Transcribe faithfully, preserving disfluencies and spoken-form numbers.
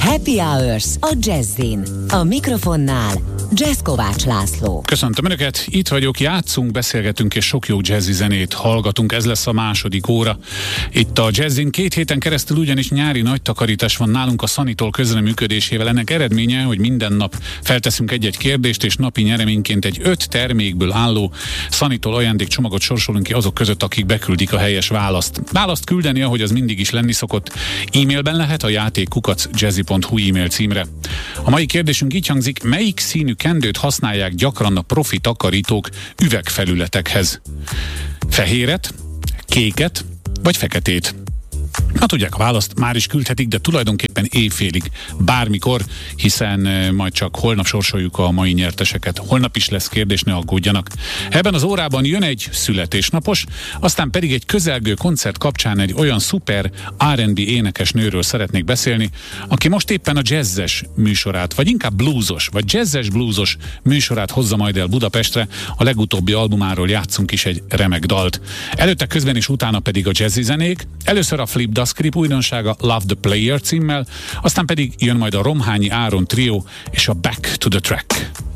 Happy Hours a Jazzin. A mikrofonnál Jazz Kovács László. Köszöntöm Önöket, itt vagyok, játszunk, beszélgetünk és sok jó jazzy zenét hallgatunk. Ez lesz a második óra. Itt a Jazzin két héten keresztül ugyanis nyári nagy takarítás van nálunk a Sanitol közreműködésével. Ennek eredménye, hogy minden nap felteszünk egy-egy kérdést, és napi nyereményként egy öt termékből álló Sanitol ajándékcsomagot sorsolunk ki azok között, akik beküldik a helyes választ. Választ küldeni, ahogy az mindig is lenni szokott, e-mailben lehet a játék kukac jazzy pont hu e-mail címre. A mai kérdésünk így hangzik: melyik színű kendőt használják gyakran a profi takarítók üvegfelületekhez? Fehéret, kéket vagy feketét? Ha tudják a választ, már is küldhetik, de tulajdonképpen éjfélig, bármikor, hiszen majd csak holnap sorsoljuk a mai nyerteseket. Holnap is lesz kérdés, ne aggódjanak. Ebben az órában jön egy születésnapos, aztán pedig egy közelgő koncert kapcsán egy olyan szuper er and bé énekesnőről szeretnék beszélni, aki most éppen a jazzes műsorát, vagy inkább bluesos, vagy jazzes bluesos műsorát hozza majd el Budapestre. A legutóbbi albumáról játszunk is egy remek dalt. Előtte, közben és utána pedig a jazzy zenék. Először a Flip Daskrip újdonsága Love the Player címmel, aztán pedig jön majd a Romhányi Áron Trio és a Back to the Track.